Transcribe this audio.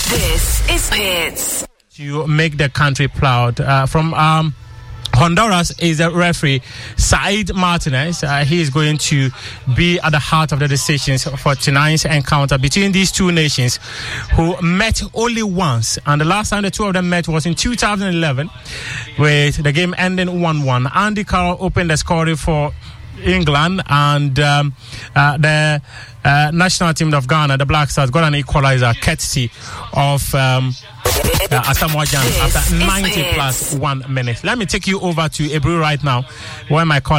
This is Pits. To make the country proud. From Honduras is the referee Said Martinez. He is going to be at the heart of the decisions for tonight's encounter between these two nations who met only once, and the last time the two of them met was in 2011 with the game ending 1-1. Andy Carroll opened the scoring for England, and the national team of Ghana, the Black Stars, got an equalizer courtesy of Asamoah Gyan after 90 plus 1 minute. Let me take you over to Ebru right now, where my colleague